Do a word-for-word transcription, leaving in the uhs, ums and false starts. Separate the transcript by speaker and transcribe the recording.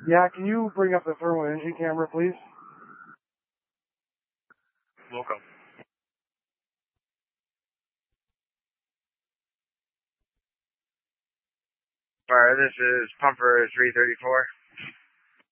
Speaker 1: Yeah, can you bring up the thermal imaging camera, please?
Speaker 2: Welcome. Alright, this is Pumper three thirty-four.